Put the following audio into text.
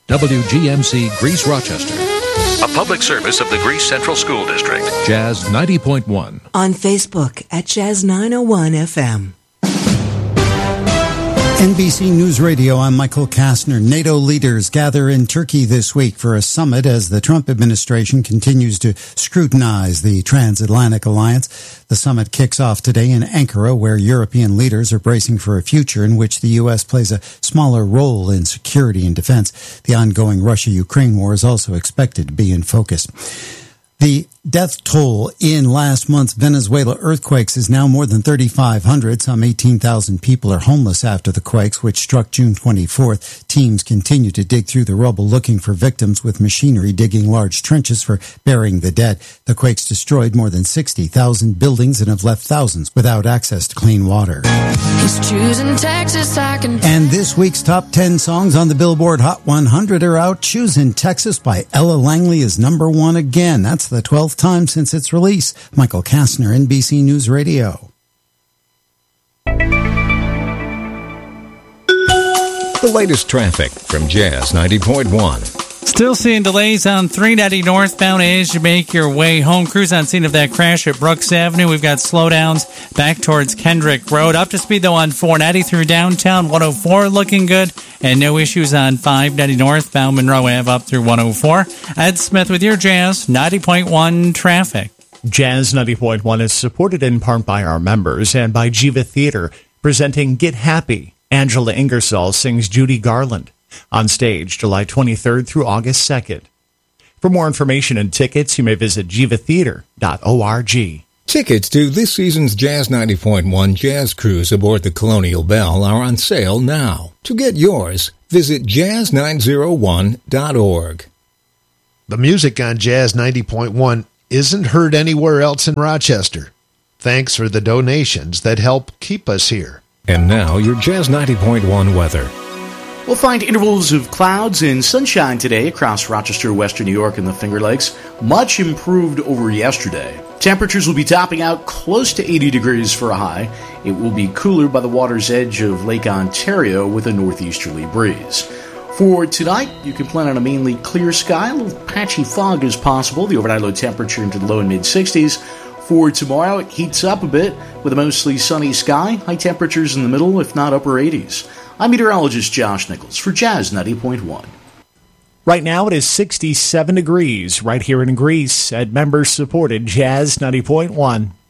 WGMC Greece Rochester. A public service of the Greece Central School District. Jazz 90.1. On Facebook at Jazz 901 FM. NBC News Radio, I'm Michael Kastner. NATO leaders gather in Turkey this week for a summit as the Trump administration continues to scrutinize the transatlantic alliance. The summit kicks off today in Ankara, where European leaders are bracing for a future in which the U.S. plays a smaller role in security and defense. The ongoing Russia-Ukraine war is also expected to be in focus. The death toll in last month's Venezuela earthquakes is now more than 3,500. Some 18,000 people are homeless after the quakes, which struck June 24th. Teams continue to dig through the rubble looking for victims, with machinery digging large trenches for burying the dead. The quakes destroyed more than 60,000 buildings and have left thousands without access to clean water. He's choosing Texas, And this week's top 10 songs on the Billboard Hot 100 are out. Choosing Texas by Ella Langley is number one again. That's the 12th time since its release. Michael Kastner, NBC News Radio. The latest traffic from Jazz 90.1. Still seeing delays on 390 northbound as you make your way home. Crews on scene of that crash at Brooks Avenue. We've got slowdowns back towards Kendrick Road. Up to speed, though, on 490 through downtown. 104 looking good. And no issues on 590 northbound Monroe Ave up through 104. Ed Smith with your Jazz 90.1 traffic. Jazz 90.1 is supported in part by our members and by Jiva Theater, presenting Get Happy. Angela Ingersoll sings Judy Garland. On stage, July 23rd through August 2nd. For more information and tickets, you may visit jivatheater.org. Tickets to this season's Jazz 90.1 Jazz Cruise aboard the Colonial Belle are on sale now. To get yours, visit jazz901.org. The music on Jazz 90.1 isn't heard anywhere else in Rochester. Thanks for the donations that help keep us here. And now, your Jazz 90.1 weather. We'll find intervals of clouds and sunshine today across Rochester, Western New York, and the Finger Lakes. Much improved over yesterday. Temperatures will be topping out close to 80 degrees for a high. It will be cooler by the water's edge of Lake Ontario with a northeasterly breeze. For tonight, you can plan on a mainly clear sky. A little patchy fog is possible. The overnight low temperature into the low and mid-60s. For tomorrow, it heats up a bit with a mostly sunny sky. High temperatures in the middle, if not upper 80s. I'm meteorologist Josh Nichols for Jazz 90.1. Right now it is 67 degrees right here in Greece at member-supported Jazz 90.1.